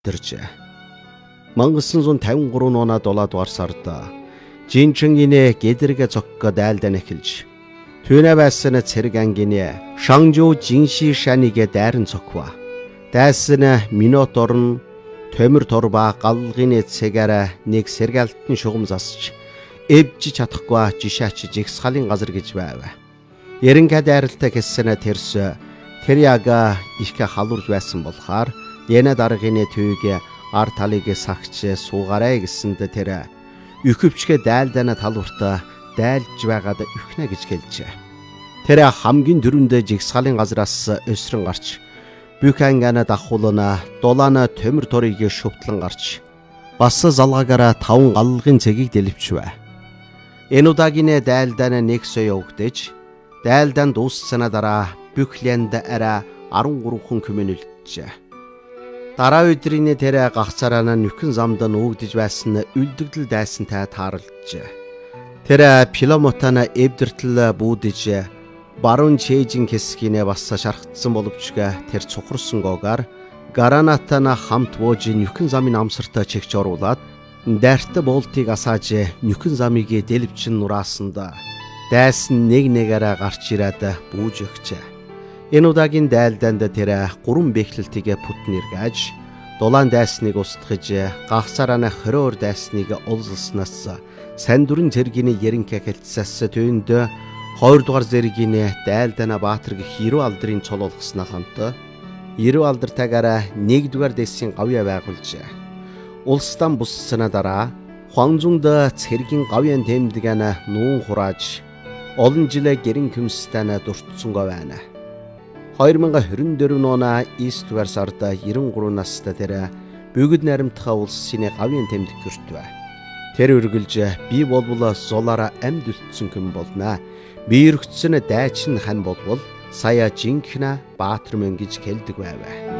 өвдөржээ. 1953 оны 7 дугаар сард Жинчэнгиний гэдэргэ зокко дайлдан эхэлж түүнэ байсан цэрэг ангины Шанжуу Жинши шанигэ дайран цоква. Дайсан минут орн төмөр торба галгын цэгаараа нэг сэргалтын шугам засч эвж чадахгүй жишаач жигсгалын газар гэж байв. Яринга дайралтай гэсэн тэрс тэр яга их халуурж байсан болохоор Яна даргын төвөг ар талыг сагч суугаарай гэсэнд тэр өкөвчгэ дайлдана талууртаа дайлж байгаад өхнө гэж хэлжээ. Тэр хамгийн дөрөндөө жигсгалын газраас өсрөн гарч Бюкангана дахуулна дулаана төмөр торыг шөвтлэн гарч бас залгаагаараа 5 галлын цэгийг дэлвчвэ. Энэ удаагийн дайлдана нэг сая өгдөж дайлдан дууссана дараа Бюкленд арай 13 хүмүн үлджээ. Дараа өдрийн тэр гагцараана нөхөн замд нуугдж байсан үлдэгдэл дайсантай таарлжээ. Тэр пиломотана эвдэртэл бүүдж баруун чэжин хэсгийнэ бас шархтсан боловч тэр цухарсан гоогаар гаранатана хамт бууж нөхөн замын амсартаа чигч оруулаад дайрт болтыг асааж нөхөн замыг дэлвчин нураасанд дайсан нэг нэгээрээ гарч ирээд бүүж өгчээ. Энэ удаагийн дайлданд тэр 3 бэхлэлтийг бүтэн эргэж дулаан дайсныг устгаж гагцараана 20 дайсныг олзолсноос сандүрэн цэргийн яринка хэлцээс төвөнд 2 дугаар зэргийн дайлдана Баатар гэх 90 алдрын цол болгосноо хамт 90 алдартайгаараа 1 дугаар дэсийн гавья байгуулжээ. Улстан буссана дараа Хуанзунд цэргийн гавьян тэмдгэнэ нуун хурааж олон жилээ гэрэн хөмстэнэ дуртсангаа байна. 2024 оны 9 дугаар сард 93 настай тэр бүгд наримтхаа улсын гавьяан тэмдэг гэртвэ. Тэр үргэлж би болбол золоороо амьд үлдсэн хүн болно. Би өргөцсөн дайчин хан болбол сая жинхнэ Баатар мөн гэж хэлдэг байв.